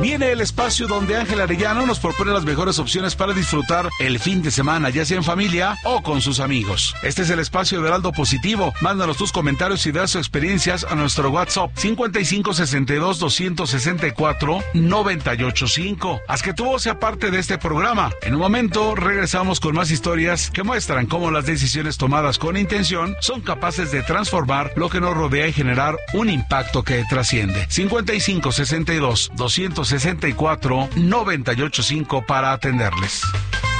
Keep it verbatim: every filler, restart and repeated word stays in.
Viene el espacio donde Ángel Arellano nos propone las mejores opciones para disfrutar el fin de semana, ya sea en familia o con sus amigos. Este es el espacio de Heraldo Positivo. Mándanos tus comentarios y das tus experiencias a nuestro WhatsApp cincuenta y cinco sesenta y dos doscientos sesenta y cuatro noventa y ocho cinco. Haz que tu voz sea parte de este programa. En un momento regresamos con más historias que muestran cómo las decisiones tomadas con intención son capaces de transformar lo que nos rodea y generar un impacto que trasciende. cincuenta y cinco sesenta y dos doscientos sesenta y cuatro noventa y ocho cinco para atenderles.